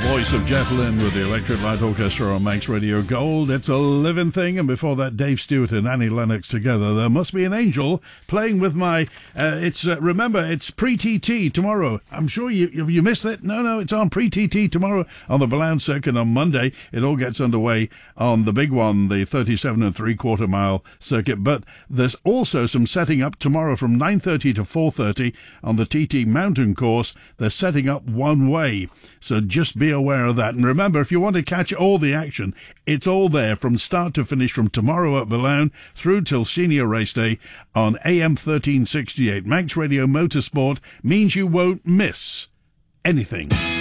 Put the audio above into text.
Voice of Jeff Lynne with the Electric Light Orchestra on Manx Radio Gold. It's a living thing, and before that, Dave Stewart and Annie Lennox together. There must be an angel playing with my. Remember, it's pre-TT tomorrow. I'm sure you missed it. No, it's on pre-TT tomorrow on the Ballown Circuit on Monday. It all gets underway on the big one, the 37 3/4 mile circuit. But there's also some setting up tomorrow from 9:30 to 4:30 on the TT Mountain course. They're setting up one way, so just be aware of that. And remember, if you want to catch all the action, it's all there from start to finish from tomorrow at Ballown through till senior race day on AM 1368. Manx Radio Motorsport means you won't miss anything.